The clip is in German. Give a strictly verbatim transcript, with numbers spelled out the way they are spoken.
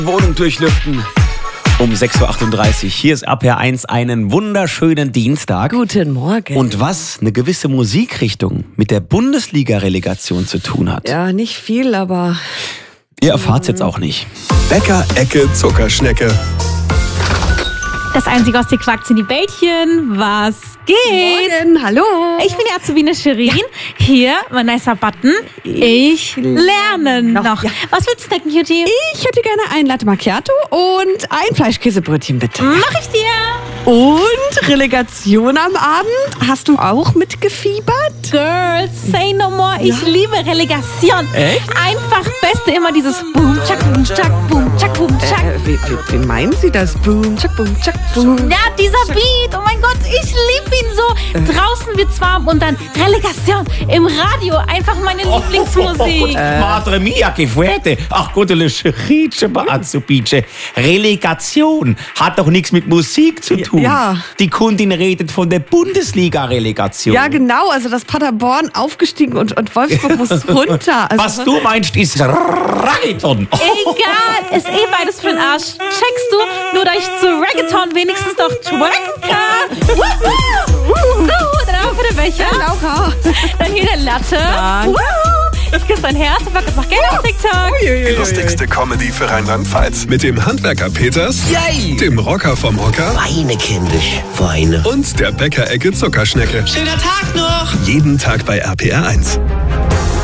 Wohnung durchlüften. Um sechs Uhr achtunddreißig. Hier ist R P R eins, einen wunderschönen Dienstag. Guten Morgen. Und was eine gewisse Musikrichtung mit der Bundesliga-Relegation zu tun hat. Ja, nicht viel, aber... Ihr erfahrt's jetzt auch nicht. Bäcker, Ecke, Zuckerschnecke. Das einzige aus dir quackt sind die Bällchen. Was geht? Morgen, hallo. Ich bin die Azubine Shirin. Hier, mein nicer Button. Ich lerne noch. noch. Ja. Was willst du snacken, Cutie? Ich hätte gerne ein Latte Macchiato und ein Fleischkäsebrötchen, bitte. Mach ich dir. Und Relegation am Abend? Hast du auch mitgefiebert? Girls, say no more. Ich Ja. liebe Relegation. Echt? Einfach Beste immer dieses Boom, Chak, Boom, Chak, Boom, Chak, Boom, Chak. Äh, wie, wie, wie meinen Sie das? Boom, tschak, boom, tschak, boom. Ja, dieser Beat, oh mein Gott, ich liebe ihn so. Draußen wird's warm und dann Relegation im Radio, einfach meine Lieblingsmusik. Madre mia, che fuerte. Ach Gott, le Scherice, Azubice. Relegation hat doch nichts mit Musik zu tun. Ja. Die Kundin redet von der Bundesliga-Relegation. Ja, genau. Also das Paderborn aufgestiegen und, und Wolfsburg muss runter. Also Was du meinst, ist Reggaeton. Egal, ist eh beides für den Arsch. Checkst du, nur da ich zu Reggaeton wenigstens noch twerken kann. Woohoo! So, dann auch für den Becher. Laura. Dann hier der Latte. Danke. Woohoo! Ich küsse dein Herz und pack jetzt noch Geld auf TikTok. Die lustigste Comedy für Rheinland-Pfalz. Mit dem Handwerker Peters, Yay! dem Rocker vom Hocker Weine, kindisch, Weine. und der Bäcker-Ecke Zuckerschnecke. Schöner Tag noch! Jeden Tag bei R P R eins.